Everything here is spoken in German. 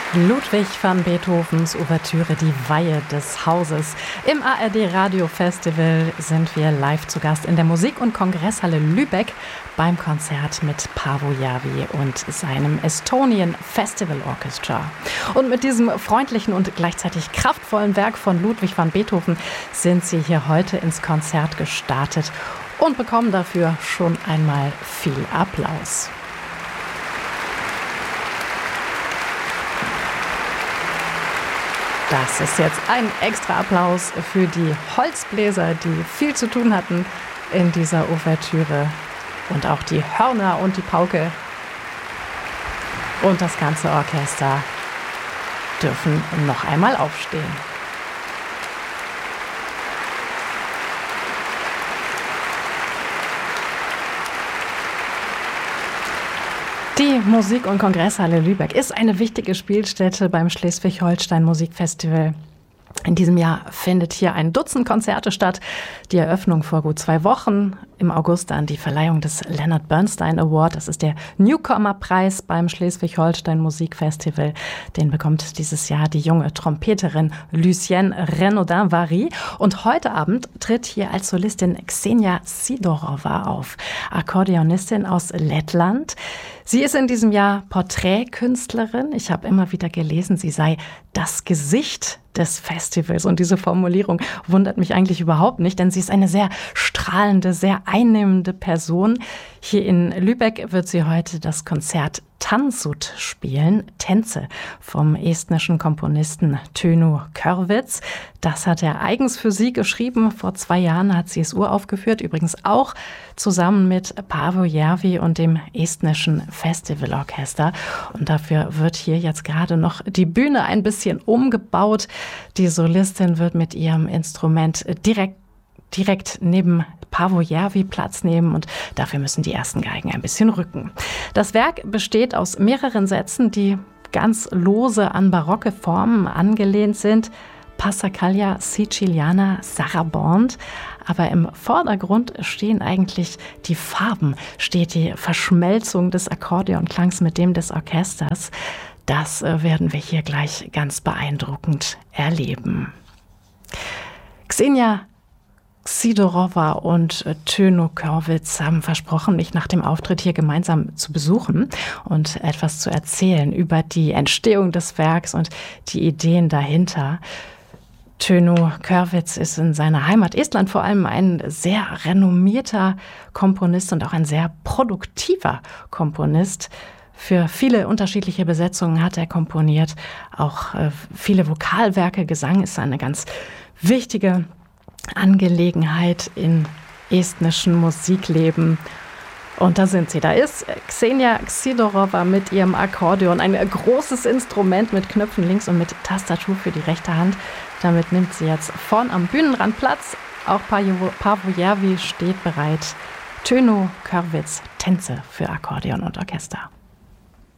Ludwig van Beethovens Ouvertüre Die Weihe des Hauses. Im ARD Radio Festival sind wir live zu Gast in der Musik- und Kongresshalle Lübeck beim Konzert mit Paavo Järvi und seinem Estonian Festival Orchestra. Und mit diesem freundlichen und gleichzeitig kraftvollen Werk von Ludwig van Beethoven sind sie hier heute ins Konzert gestartet und bekommen dafür schon einmal viel Applaus. Das ist jetzt ein extra Applaus für die Holzbläser, die viel zu tun hatten in dieser Ouvertüre. Und auch die Hörner und die Pauke und das ganze Orchester dürfen noch einmal aufstehen. Die Musik- und Kongresshalle Lübeck ist eine wichtige Spielstätte beim Schleswig-Holstein Musikfestival. In diesem Jahr findet hier ein Dutzend Konzerte statt. Die Eröffnung vor gut 2 Wochen. Im August dann die Verleihung des Leonard Bernstein Award. Das ist der Newcomer-Preis beim Schleswig-Holstein Musikfestival. Den bekommt dieses Jahr die junge Trompeterin Lucienne Renaudin-Vary. Und heute Abend tritt hier als Solistin Ksenia Sidorova auf, Akkordeonistin aus Lettland. Sie ist in diesem Jahr Porträtkünstlerin. Ich habe immer wieder gelesen, sie sei das Gesicht des Festivals. Und diese Formulierung wundert mich eigentlich überhaupt nicht, denn sie ist eine sehr strahlende, sehr einnehmende Person. Hier in Lübeck wird sie heute das Konzert Tansut spielen, Tänze vom estnischen Komponisten Tönu Körvits. Das hat er eigens für sie geschrieben. Vor 2 Jahren hat sie es uraufgeführt, übrigens auch zusammen mit Paavo Järvi und dem estnischen Festivalorchester. Und dafür wird hier jetzt gerade noch die Bühne ein bisschen umgebaut. Die Solistin wird mit ihrem Instrument direkt neben Paavo Järvi Platz nehmen und dafür müssen die ersten Geigen ein bisschen rücken. Das Werk besteht aus mehreren Sätzen, die ganz lose an barocke Formen angelehnt sind. Passacaglia, Siciliana, Sarabande. Aber im Vordergrund stehen eigentlich die Farben, steht die Verschmelzung des Akkordeonklangs mit dem des Orchesters. Das werden wir hier gleich ganz beeindruckend erleben. Ksenia Sidorova und Tönu Körvits haben versprochen, mich nach dem Auftritt hier gemeinsam zu besuchen und etwas zu erzählen über die Entstehung des Werks und die Ideen dahinter. Tönu Körvits ist in seiner Heimat Estland vor allem ein sehr renommierter Komponist und auch ein sehr produktiver Komponist. Für viele unterschiedliche Besetzungen hat er komponiert. Auch viele Vokalwerke, Gesang ist eine ganz wichtige Angelegenheit im estnischen Musikleben. Und da sind sie. Da ist Ksenia Sidorova mit ihrem Akkordeon. Ein großes Instrument mit Knöpfen links und mit Tastatur für die rechte Hand. Damit nimmt sie jetzt vorn am Bühnenrand Platz. Auch Paavo Järvi steht bereit. Tönu Körvits, Tänze für Akkordeon und Orchester.